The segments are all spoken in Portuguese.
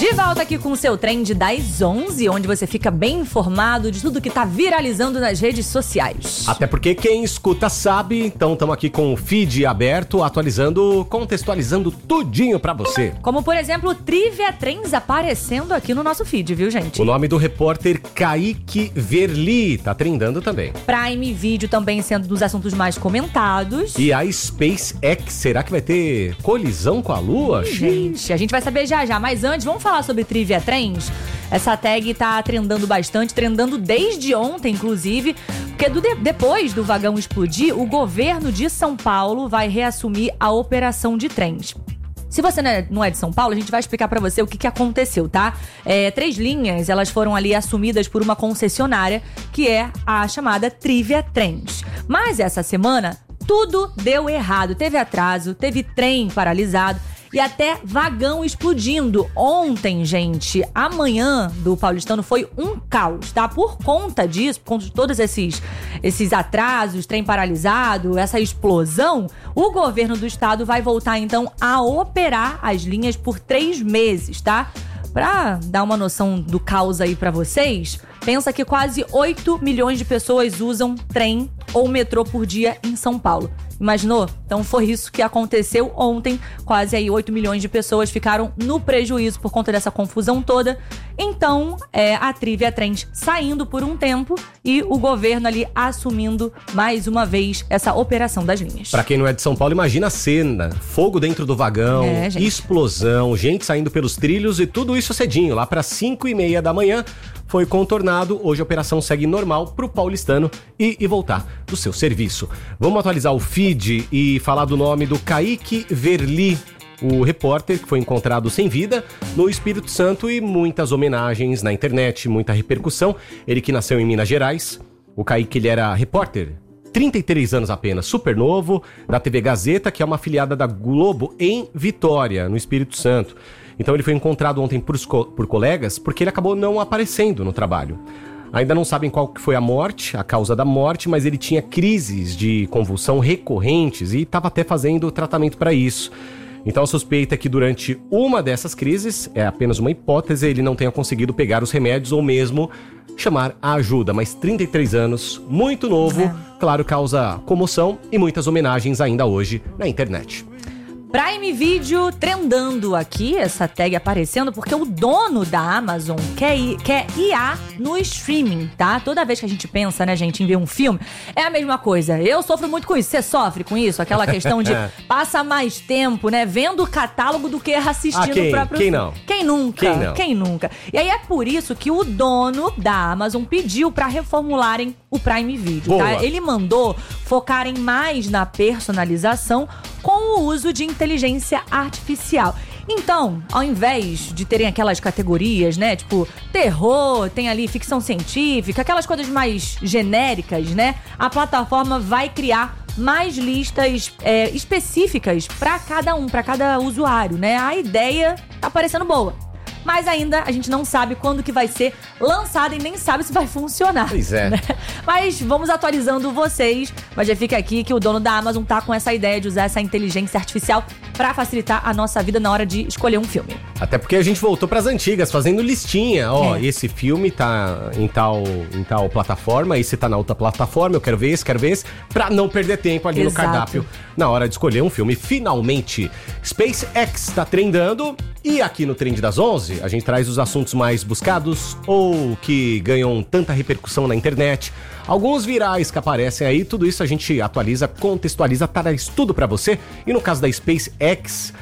De volta aqui com o seu Trend das 11, onde você fica bem informado de tudo que tá viralizando nas redes sociais. Até porque quem escuta sabe, então estamos aqui com o feed aberto, atualizando, contextualizando tudinho pra você. Como, por exemplo, Trivia Trends aparecendo aqui no nosso feed, viu, gente? O nome do repórter Kaique Verli tá trendando também. Prime Video também sendo dos assuntos mais comentados. E a SpaceX, será que vai ter colisão com a Lua? Gente, a gente vai saber já já, mas antes, vamos falar sobre Trivia Trends? Essa tag tá trendando bastante, trendando desde ontem, inclusive, porque depois do vagão explodir, o governo de São Paulo vai reassumir a operação de trens. Se você não é de São Paulo, a gente vai explicar pra você o que aconteceu, tá? 3 linhas, elas foram ali assumidas por uma concessionária, que é a chamada Trivia Trends. Mas essa semana, tudo deu errado. Teve atraso, teve trem paralisado e até vagão explodindo. Ontem, gente, a manhã do Paulistano foi um caos, tá? Por conta disso, por conta de todos esses atrasos, trem paralisado, essa explosão, o governo do estado vai voltar, então, a operar as linhas por 3 meses, tá? Pra dar uma noção do caos aí pra vocês, pensa que quase 8 milhões de pessoas usam trem ou metrô por dia em São Paulo. Imaginou? Então foi isso que aconteceu ontem. Quase aí 8 milhões de pessoas ficaram no prejuízo por conta dessa confusão toda. Então, a Trivia Trends saindo por um tempo e o governo ali assumindo mais uma vez essa operação das linhas. Pra quem não é de São Paulo, imagina a cena. Fogo dentro do vagão, explosão, gente saindo pelos trilhos e tudo isso cedinho. Lá para 5h30 da manhã foi contornado. Hoje a operação segue normal pro paulistano e voltar do seu serviço. Vamos atualizar o feed e falar do nome do Kaique Verli, o repórter que foi encontrado sem vida no Espírito Santo, e muitas homenagens na internet, muita repercussão. Ele que nasceu em Minas Gerais. O Kaique, ele era repórter, 33 anos apenas, super novo, da TV Gazeta, que é uma afiliada da Globo em Vitória, no Espírito Santo. Então ele foi encontrado ontem por colegas porque ele acabou não aparecendo no trabalho. Ainda não sabem qual que foi a causa da morte, mas ele tinha crises de convulsão recorrentes e estava até fazendo tratamento para isso. Então a suspeita é que durante uma dessas crises, é apenas uma hipótese, ele não tenha conseguido pegar os remédios ou mesmo chamar a ajuda. Mas 33 anos, muito novo, claro, causa comoção e muitas homenagens ainda hoje na internet. Prime Video trendando aqui, essa tag aparecendo, porque o dono da Amazon quer IA no streaming, tá? Toda vez que a gente pensa, né, gente, em ver um filme, é a mesma coisa. Eu sofro muito com isso. Você sofre com isso? Aquela questão de passa mais tempo, né, vendo o catálogo do que assistindo o próprio filme. Não? Quem nunca? Quem nunca? E aí é por isso que o dono da Amazon pediu pra reformularem o Prime Video, tá? Ele mandou focarem mais na personalização com o uso de inteligência artificial. Então, ao invés de terem aquelas categorias, né, tipo terror, tem ali ficção científica, aquelas coisas mais genéricas, né, a plataforma vai criar mais listas específicas para cada usuário, né? A ideia tá parecendo boa. Mas ainda a gente não sabe quando que vai ser lançado e nem sabe se vai funcionar. Pois é. Né? Mas vamos atualizando vocês. Mas já fica aqui que o dono da Amazon tá com essa ideia de usar essa inteligência artificial pra facilitar a nossa vida na hora de escolher um filme. Até porque a gente voltou pras antigas, fazendo listinha. Ó, esse filme tá em tal plataforma, esse tá na outra plataforma, eu quero ver esse, pra não perder tempo ali no cardápio na hora de escolher um filme. Finalmente, SpaceX tá trendando. E aqui no Trend das 11, a gente traz os assuntos mais buscados ou que ganham tanta repercussão na internet. Alguns virais que aparecem aí, tudo isso a gente atualiza, contextualiza, traz tudo pra você. E no caso da SpaceX,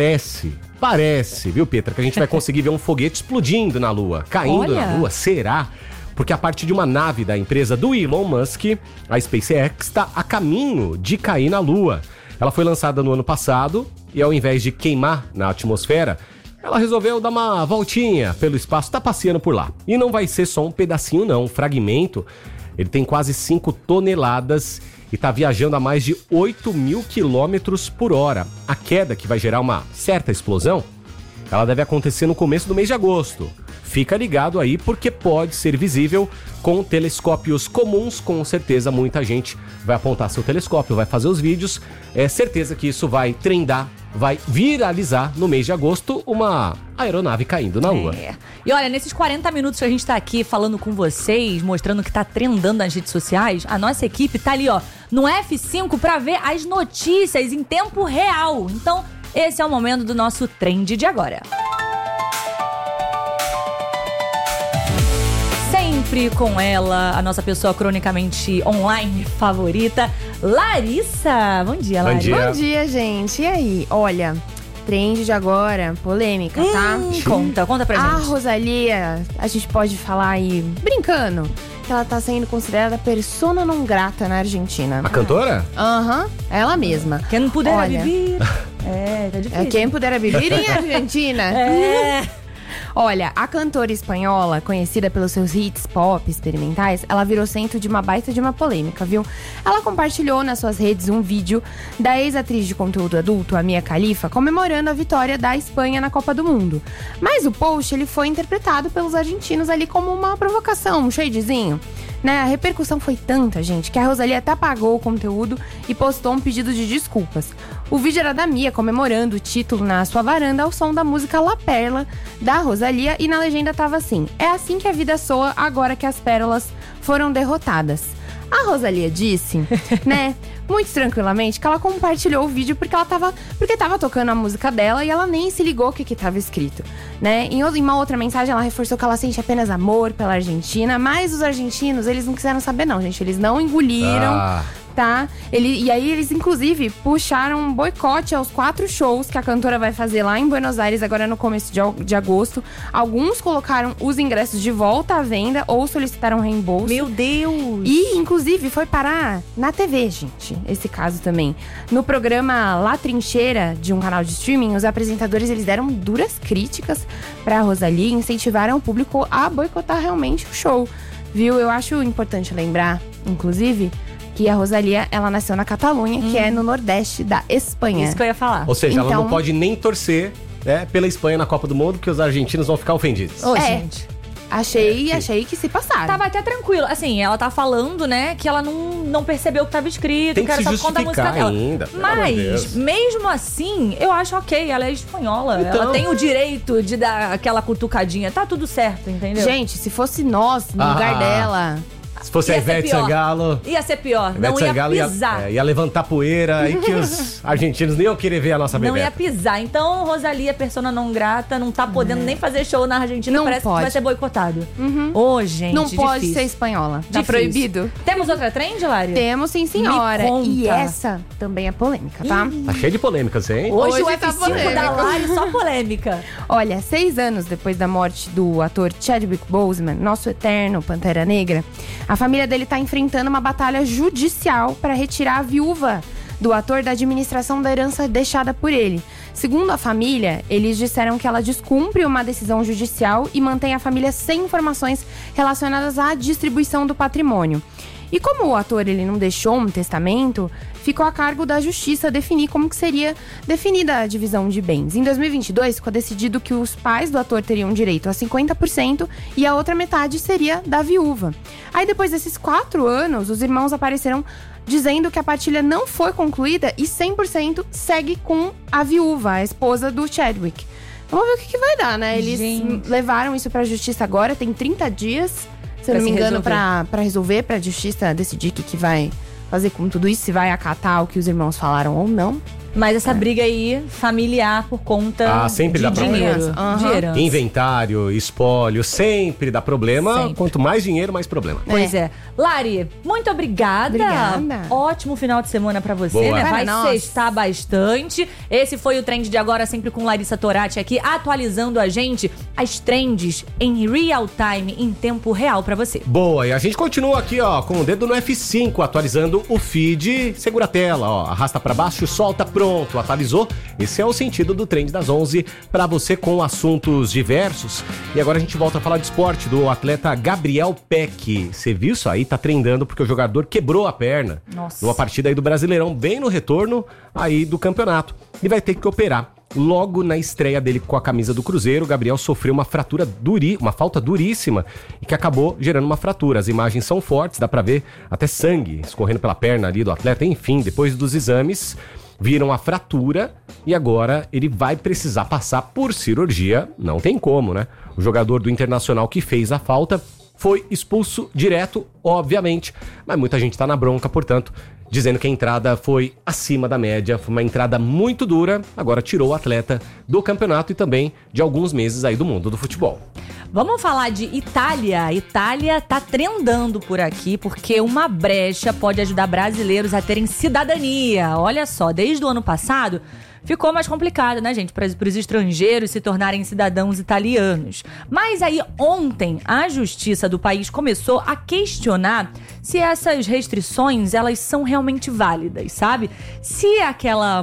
parece, viu, Petra, que a gente vai conseguir ver um foguete explodindo na Lua, caindo na Lua. Será? Porque a partir de uma nave da empresa do Elon Musk, a SpaceX está a caminho de cair na Lua. Ela foi lançada no ano passado e ao invés de queimar na atmosfera, ela resolveu dar uma voltinha pelo espaço, tá passeando por lá. E não vai ser só um pedacinho não, um fragmento. Ele tem quase 5 toneladas e tá viajando a mais de 8.000 quilômetros por hora. A queda, que vai gerar uma certa explosão, ela deve acontecer no começo do mês de agosto. Fica ligado aí porque pode ser visível com telescópios comuns. Com certeza muita gente vai apontar seu telescópio, vai fazer os vídeos. É certeza que isso vai trendar vai viralizar no mês de agosto uma aeronave caindo na Lua. E olha, nesses 40 minutos que a gente tá aqui falando com vocês, mostrando o que tá trendando nas redes sociais, a nossa equipe tá ali, ó, no F5 pra ver as notícias em tempo real. Então, esse é o momento do nosso Trend de agora. Sempre com ela, a nossa pessoa cronicamente online favorita, Larissa. Bom dia, Larissa. Bom dia, gente. E aí? Olha, trend de agora, polêmica, tá? Conta pra gente. A Rosalía, a gente pode falar aí, brincando, que ela tá sendo considerada persona non grata na Argentina. A cantora? Aham, ela mesma. Quem não puder Olha, viver. Tá difícil. Quem puder viver em Argentina. Olha, a cantora espanhola, conhecida pelos seus hits pop experimentais, ela virou centro de uma baita de uma polêmica, viu? Ela compartilhou nas suas redes um vídeo da ex-atriz de conteúdo adulto, a Mia Khalifa, comemorando a vitória da Espanha na Copa do Mundo. Mas o post, ele foi interpretado pelos argentinos ali como uma provocação, um shadezinho. Né? A repercussão foi tanta, gente, que a Rosalía até apagou o conteúdo e postou um pedido de desculpas. O vídeo era da Mia comemorando o título na sua varanda ao som da música La Perla, da Rosalía, e na legenda tava assim: é assim que a vida soa agora que as pérolas foram derrotadas. A Rosalía disse, né, muito tranquilamente, que ela compartilhou o vídeo porque tava tocando a música dela e ela nem se ligou o que tava escrito, né? Em uma outra mensagem ela reforçou que ela sente apenas amor pela Argentina, mas os argentinos, eles não quiseram saber não, gente, eles não engoliram. Tá? E aí eles, inclusive, puxaram um boicote aos 4 shows que a cantora vai fazer lá em Buenos Aires, agora no começo de agosto. Alguns colocaram os ingressos de volta à venda ou solicitaram reembolso. Meu Deus! E, inclusive, foi parar na TV, gente, esse caso também. No programa La Trincheira, de um canal de streaming, os apresentadores, eles deram duras críticas pra Rosalía e incentivaram o público a boicotar realmente o show, viu? Eu acho importante lembrar, inclusive, que a Rosalía, ela nasceu na Catalunha, que é no nordeste da Espanha. Isso que eu ia falar. Ou seja, ela não pode nem torcer, né, pela Espanha na Copa do Mundo, porque os argentinos vão ficar ofendidos. Gente. Achei que se passaram. Tava até tranquilo. Assim, ela tá falando, né, que ela não percebeu o que tava escrito. Tem que era se só contar a música dela. ainda, Mas, mesmo assim, eu acho ok. Ela é espanhola. Então... Ela tem o direito de dar aquela cutucadinha. Tá tudo certo, entendeu? Gente, se fosse nós, no lugar dela... Se fosse a Ivete Sangalo... Ia ser pior. Não ia pisar. Ia levantar poeira e que os argentinos nem iam querer ver a nossa bebê. Não ia pisar. Então, Rosalía, persona não grata, não tá podendo nem fazer show na Argentina. Não parece pode. que vai ser boicotado. Gente, não pode difícil. ser espanhola. Tá Difícil. proibido. Temos outra trend, Lari? Temos, sim, senhora. Me conta. E essa também é polêmica, tá? Tá cheio de polêmicas, hein? Hoje o tá F5 da polêmico. Lari, só polêmica. Olha, 6 anos depois da morte do ator Chadwick Boseman, nosso eterno Pantera Negra, a família dele tá enfrentando uma batalha judicial para retirar a viúva do ator da administração da herança deixada por ele. Segundo a família, eles disseram que ela descumpre uma decisão judicial e mantém a família sem informações relacionadas à distribuição do patrimônio. E como o ator ele não deixou um testamento, ficou a cargo da justiça definir como que seria definida a divisão de bens. Em 2022, ficou decidido que os pais do ator teriam direito a 50% e a outra metade seria da viúva. Aí depois desses 4 anos, os irmãos apareceram dizendo que a partilha não foi concluída e 100% segue com a viúva, a esposa do Chadwick. Vamos ver o que vai dar, né? Eles levaram isso pra justiça agora, tem 30 dias... Se eu não me engano, pra resolver, pra justiça decidir o que vai fazer com tudo isso, se vai acatar o que os irmãos falaram ou não. Mas essa briga aí, familiar, por conta sempre de dá problema. dinheiro. De herança. Inventário, espólio, sempre dá problema. Sempre. Quanto mais dinheiro, mais problema. Pois é. Lari, muito obrigada. Obrigada. Ótimo final de semana pra você, Boa. né? Vai Para nós. sextar bastante. Esse foi o Trend de agora, sempre com Larissa Torati aqui, atualizando a gente as trends em real time, em tempo real pra você. Boa, e a gente continua aqui, ó, com o dedo no F5, atualizando o feed. Segura a tela, ó, arrasta pra baixo, solta, pronto, atualizou. Esse é o sentido do Trend das 11 pra você com assuntos diversos. E agora a gente volta a falar de esporte, do atleta Gabriel Peck. Você viu isso aí? Tá trendando porque o jogador quebrou a perna. Nossa. Numa partida aí do Brasileirão, bem no retorno aí do campeonato. E vai ter que operar. Logo na estreia dele com a camisa do Cruzeiro, o Gabriel sofreu uma fratura uma falta duríssima e que acabou gerando uma fratura. As imagens são fortes, dá pra ver até sangue escorrendo pela perna ali do atleta. Enfim, depois dos exames, viram a fratura e agora ele vai precisar passar por cirurgia. Não tem como, né? O jogador do Internacional que fez a falta foi expulso direto, obviamente, mas muita gente tá na bronca, portanto, dizendo que a entrada foi acima da média, foi uma entrada muito dura, agora tirou o atleta do campeonato e também de alguns meses aí do mundo do futebol. Vamos falar de Itália. A Itália tá trendando por aqui porque uma brecha pode ajudar brasileiros a terem cidadania. Olha só, desde o ano passado ficou mais complicado, né, gente? Para os estrangeiros se tornarem cidadãos italianos. Mas aí ontem a justiça do país começou a questionar se essas restrições, elas são realmente válidas, sabe? Se aquelas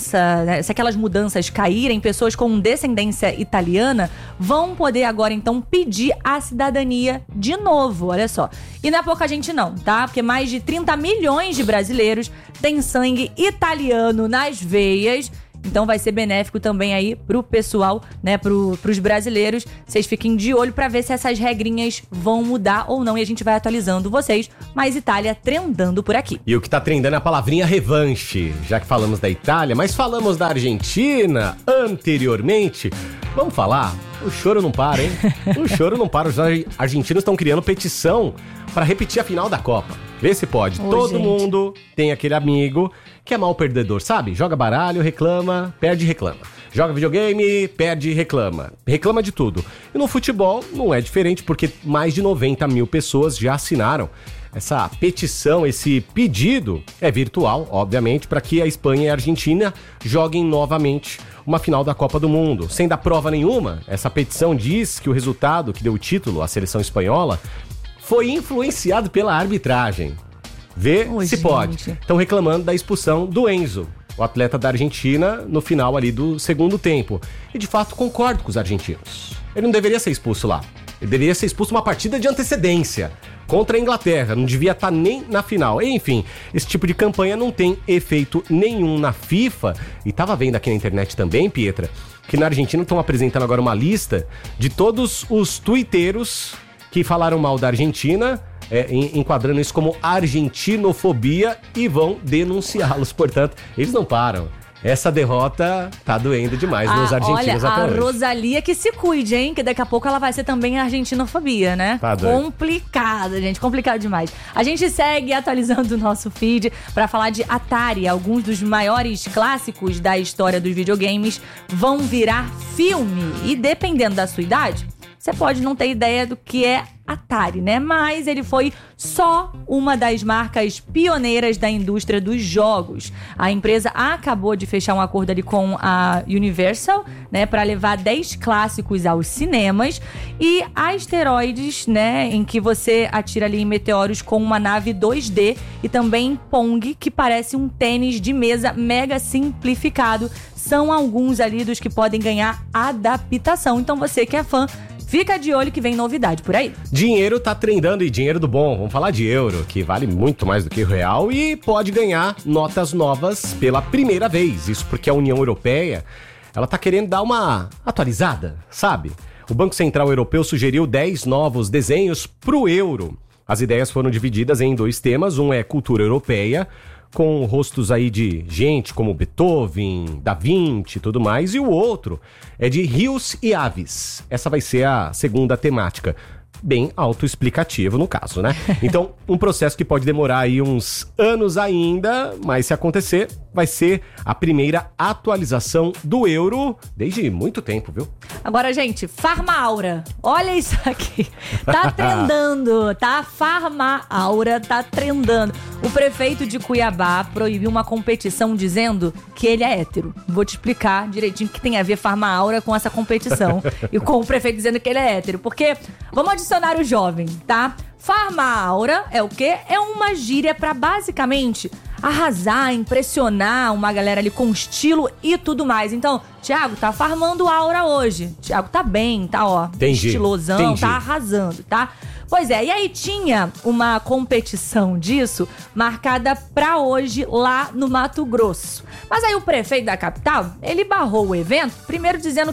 mudanças caírem, pessoas com descendência italiana vão poder agora então pedir a cidadania de novo, olha só. E não é pouca gente não, tá? Porque mais de 30 milhões de brasileiros têm sangue italiano nas veias. Então vai ser benéfico também aí pro pessoal, né, pros brasileiros. Vocês fiquem de olho pra ver se essas regrinhas vão mudar ou não e a gente vai atualizando vocês. Mas Itália trendando por aqui. E o que tá trendando é a palavrinha revanche, já que falamos da Itália, mas falamos da Argentina anteriormente. Vamos falar? O choro não para, hein? O choro não para. Os argentinos estão criando petição para repetir a final da Copa. Vê se pode. Todo mundo tem aquele amigo que é mal perdedor, sabe? Joga baralho, reclama, perde e reclama. Joga videogame, perde e reclama. Reclama de tudo. E no futebol não é diferente, porque mais de 90 mil pessoas já assinaram essa petição, esse pedido. É virtual, obviamente, para que a Espanha e a Argentina joguem novamente uma final da Copa do Mundo. Sem dar prova nenhuma, essa petição diz que o resultado que deu o título à seleção espanhola foi influenciado pela arbitragem. Vê se pode. Estão reclamando da expulsão do Enzo, o atleta da Argentina, no final ali do segundo tempo. E de fato concordo com os argentinos. Ele não deveria ser expulso lá. Ele deveria ser expulso uma partida de antecedência contra a Inglaterra. Não devia estar nem na final. Enfim, esse tipo de campanha não tem efeito nenhum na FIFA. E tava vendo aqui na internet também, Pietra, que na Argentina estão apresentando agora uma lista de todos os tuiteiros que falaram mal da Argentina, enquadrando isso como argentinofobia e vão denunciá-los. Portanto, eles não param. Essa derrota tá doendo demais nos argentinos até hoje. A Rosalía que se cuide, hein? Que daqui a pouco ela vai ser também argentinofobia, né? Tá doido. Complicado, gente. Complicado demais. A gente segue atualizando o nosso feed pra falar de Atari. Alguns dos maiores clássicos da história dos videogames vão virar filme. E dependendo da sua idade, você pode não ter ideia do que é Atari, né? Mas ele foi só uma das marcas pioneiras da indústria dos jogos. A empresa acabou de fechar um acordo ali com a Universal, né, para levar 10 clássicos aos cinemas, e Asteroids, né, em que você atira ali em meteoros com uma nave 2D, e também Pong, que parece um tênis de mesa mega simplificado. São alguns ali dos que podem ganhar adaptação. Então você que é fã, fica de olho que vem novidade por aí. Dinheiro tá trendando, e dinheiro do bom. Vamos falar de euro, que vale muito mais do que o real e pode ganhar notas novas pela primeira vez. Isso porque a União Europeia, ela tá querendo dar uma atualizada, sabe? O Banco Central Europeu sugeriu 10 novos desenhos pro euro. As ideias foram divididas em 2 temas. Um é cultura europeia, com rostos aí de gente como Beethoven, Da Vinci e tudo mais. E o outro é de rios e aves. Essa vai ser a segunda temática. Bem autoexplicativo no caso, né? Então, um processo que pode demorar aí uns anos ainda, mas se acontecer, vai ser a primeira atualização do euro desde muito tempo, viu? Agora, gente, Farmaura. Olha isso aqui. Tá trendando, tá? Farmaura tá trendando. O prefeito de Cuiabá proibiu uma competição dizendo que ele é hétero. Vou te explicar direitinho o que tem a ver Farmaura com essa competição e com o prefeito dizendo que ele é hétero. Porque, vamos adicionar o jovem, tá? Farmaura é o quê? É uma gíria pra basicamente arrasar, impressionar uma galera ali com estilo e tudo mais. Então, Thiago tá farmando aura hoje. Thiago tá bem, tá, ó, estilosão, tá arrasando, tá? Pois é, e aí tinha uma competição disso marcada pra hoje lá no Mato Grosso. Mas aí o prefeito da capital, ele barrou o evento, primeiro dizendo que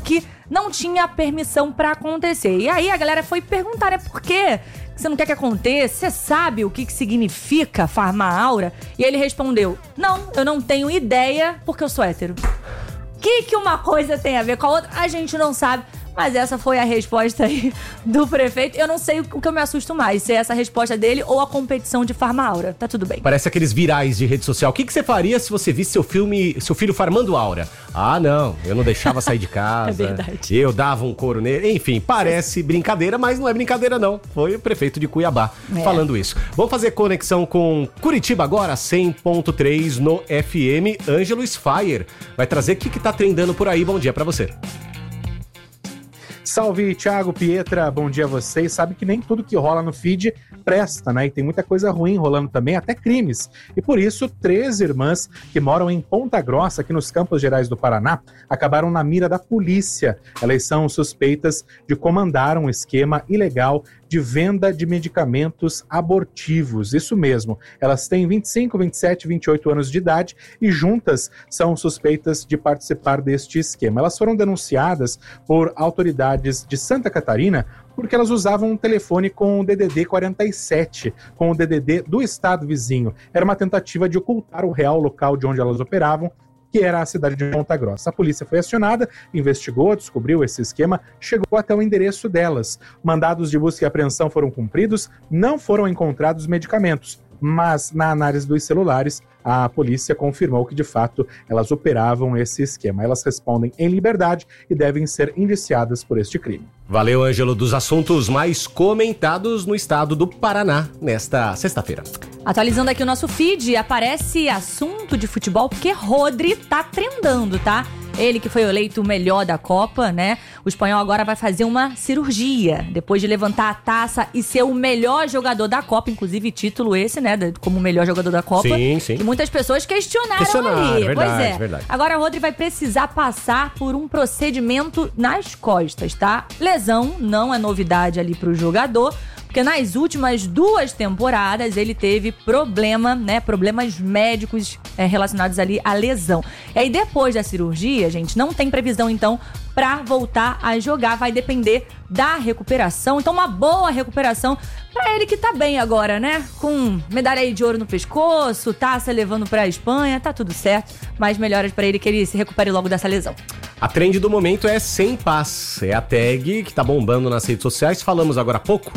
não tinha permissão pra acontecer. E aí a galera foi perguntar, né, por quê? Você não quer que aconteça? Você sabe o que significa farmar aura? E ele respondeu, não, eu não tenho ideia porque eu sou hétero. O que uma coisa tem a ver com a outra? A gente não sabe. Mas essa foi a resposta aí do prefeito. Eu não sei o que eu me assusto mais, se é essa resposta dele ou a competição de farma aura. Tá tudo bem. Parece aqueles virais de rede social. O que você faria se você visse seu filho farmando aura? Ah, não, eu não deixava sair de casa. É verdade. Eu dava um couro nele. Enfim, parece brincadeira, mas não é brincadeira não. Foi o prefeito de Cuiabá falando isso. Vamos fazer conexão com Curitiba agora, 100.3 no FM. Ângelo Sfire vai trazer o que tá trendando por aí. Bom dia pra você. Salve, Thiago, Pietra, bom dia a vocês. Sabe que nem tudo que rola no feed presta, né? E tem muita coisa ruim rolando também, até crimes. E por isso, 3 irmãs que moram em Ponta Grossa, aqui nos Campos Gerais do Paraná, acabaram na mira da polícia. Elas são suspeitas de comandar um esquema ilegal de venda de medicamentos abortivos. Isso mesmo. Elas têm 25, 27, 28 anos de idade e juntas são suspeitas de participar deste esquema. Elas foram denunciadas por autoridades de Santa Catarina porque elas usavam um telefone com o DDD 47, com o DDD do estado vizinho. Era uma tentativa de ocultar o real local de onde elas operavam, que era a cidade de Ponta Grossa. A polícia foi acionada, investigou, descobriu esse esquema, chegou até o endereço delas. Mandados de busca e apreensão foram cumpridos, não foram encontrados medicamentos, mas na análise dos celulares, a polícia confirmou que, de fato, elas operavam esse esquema. Elas respondem em liberdade e devem ser indiciadas por este crime. Valeu, Ângelo, dos assuntos mais comentados no estado do Paraná nesta sexta-feira. Atualizando aqui o nosso feed, aparece assunto de futebol porque Rodri tá trendando, tá? Ele que foi eleito o melhor da Copa, né? O espanhol agora vai fazer uma cirurgia, depois de levantar a taça e ser o melhor jogador da Copa, inclusive título esse, né? Como o melhor jogador da Copa. Sim, sim. E muitas pessoas questionaram ali. Verdade, pois é. Verdade. Agora Rodri vai precisar passar por um procedimento nas costas, tá? Lesão não é novidade ali pro jogador, porque nas últimas 2 temporadas ele teve problemas médicos relacionados ali à lesão. E aí depois da cirurgia, gente, não tem previsão então pra voltar a jogar, vai depender da recuperação. Então uma boa recuperação pra ele que tá bem agora, né? Com medalha aí de ouro no pescoço, taça levando pra Espanha, tá tudo certo. Mas melhoras pra ele que ele se recupere logo dessa lesão. A trend do momento é Sem Paz, é a tag que tá bombando nas redes sociais. Falamos agora há pouco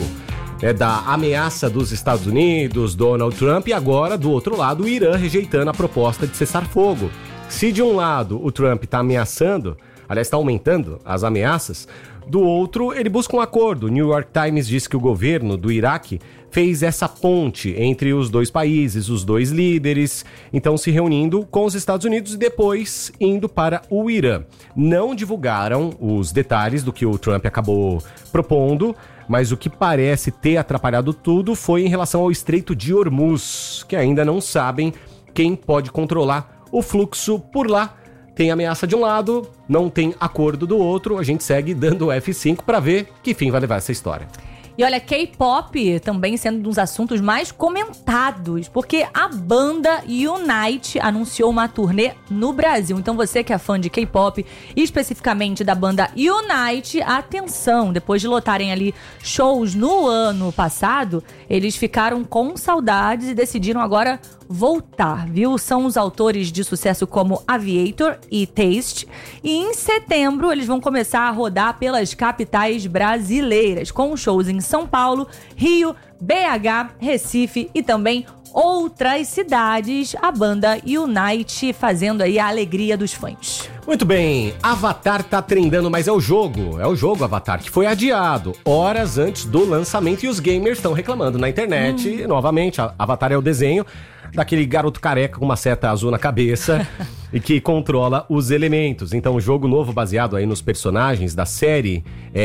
da ameaça dos Estados Unidos, Donald Trump, e agora, do outro lado, o Irã rejeitando a proposta de cessar fogo. Se de um lado o Trump está ameaçando, aliás, está aumentando as ameaças, do outro ele busca um acordo. O New York Times diz que o governo do Iraque fez essa ponte entre os dois países, os dois líderes, então se reunindo com os Estados Unidos e depois indo para o Irã. Não divulgaram os detalhes do que o Trump acabou propondo, mas o que parece ter atrapalhado tudo foi em relação ao Estreito de Hormuz, que ainda não sabem quem pode controlar o fluxo por lá. Tem ameaça de um lado, não tem acordo do outro, a gente segue dando o F5 para ver que fim vai levar essa história. E olha, K-pop também sendo um dos assuntos mais comentados, porque a banda Unite anunciou uma turnê no Brasil. Então você que é fã de K-pop, especificamente da banda Unite, atenção, depois de lotarem ali shows no ano passado, eles ficaram com saudades e decidiram agora voltar, viu? São os autores de sucesso como Aviator e Taste. E em setembro eles vão começar a rodar pelas capitais brasileiras, com shows em São Paulo, Rio, BH, Recife e também outras cidades. A banda Unite fazendo aí a alegria dos fãs. Muito bem, Avatar tá trendando, mas é o jogo Avatar, que foi adiado horas antes do lançamento e os gamers estão reclamando na internet. Novamente, Avatar é o desenho daquele garoto careca com uma seta azul na cabeça e que controla os elementos. Então o jogo novo, baseado aí nos personagens da série,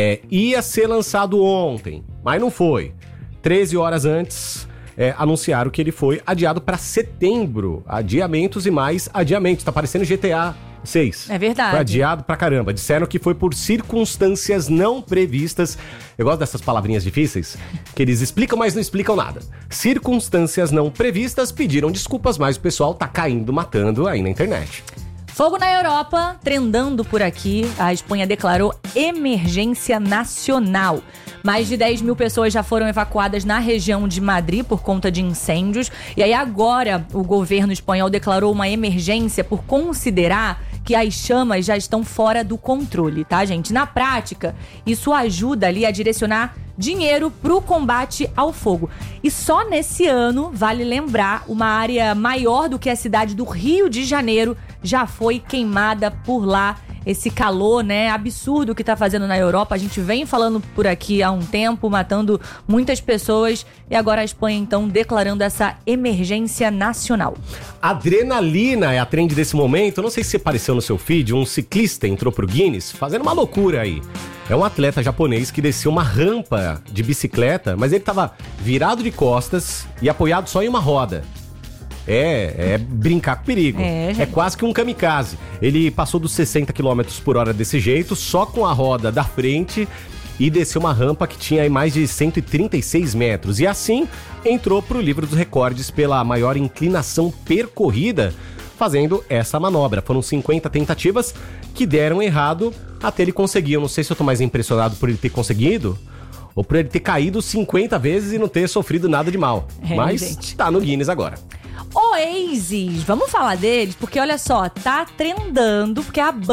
ia ser lançado ontem, mas não foi. 13 horas antes, anunciaram que ele foi adiado para setembro. Adiamentos e mais adiamentos. Tá parecendo GTA 6. É verdade. Foi adiado pra caramba. Disseram que foi por circunstâncias não previstas. Eu gosto dessas palavrinhas difíceis, que eles explicam, mas não explicam nada. Circunstâncias não previstas, pediram desculpas, mas o pessoal tá caindo, matando aí na internet. Fogo na Europa, trendando por aqui. A Espanha declarou emergência nacional. Mais de 10 mil pessoas já foram evacuadas na região de Madrid por conta de incêndios. E aí agora o governo espanhol declarou uma emergência por considerar que as chamas já estão fora do controle, tá, gente? Na prática, isso ajuda ali a direcionar dinheiro pro combate ao fogo. E só nesse ano, vale lembrar, uma área maior do que a cidade do Rio de Janeiro já foi queimada por lá. Esse calor, né, absurdo que tá fazendo na Europa. A gente vem falando por aqui há um tempo, matando muitas pessoas. E agora a Espanha, então, declarando essa emergência nacional. Adrenalina é a trend desse momento. Não sei se apareceu no seu feed, um ciclista entrou pro Guinness fazendo uma loucura aí. É um atleta japonês que desceu uma rampa de bicicleta, mas ele tava virado de costas e apoiado só em uma roda. É brincar com perigo. É quase que um kamikaze. Ele passou dos 60 km por hora desse jeito, só com a roda da frente, e desceu uma rampa que tinha mais de 136 metros. E assim entrou pro livro dos recordes pela maior inclinação percorrida fazendo essa manobra. Foram 50 tentativas que deram errado até ele conseguir. Eu não sei se eu tô mais impressionado por ele ter conseguido ou por ele ter caído 50 vezes e não ter sofrido nada de mal. Mas gente, tá no Guinness agora. Oasis, vamos falar deles, porque olha só, tá trendando, porque a banda